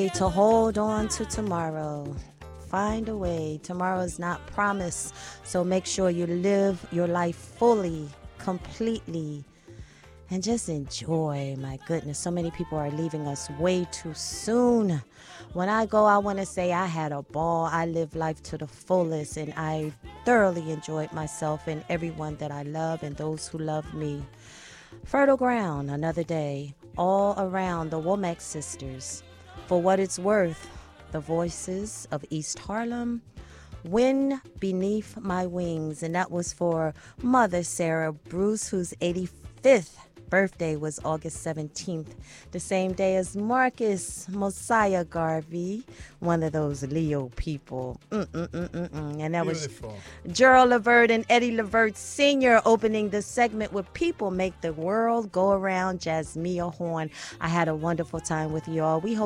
way to hold on to tomorrow. Find a way. Tomorrow is not promised, so make sure you live your life fully, completely, and just enjoy. My goodness, so many people are leaving us way too soon. When I go, I want to say I had a ball. I lived life to the fullest, and I thoroughly enjoyed myself and everyone that I love and those who love me. Fertile ground, another day, all around the Womack sisters. For what it's worth, the voices of East Harlem, Wind Beneath My Wings, and that was for Mother Sarah Bruce, whose 85th birthday was August 17th, the same day as Marcus Mosiah Garvey, one of those Leo people. And that Beautiful. was Gerald Levert and Eddie Levert Sr. opening the segment with People Make the World Go Around, Jasmia Horn. I had a wonderful time with you all. We hope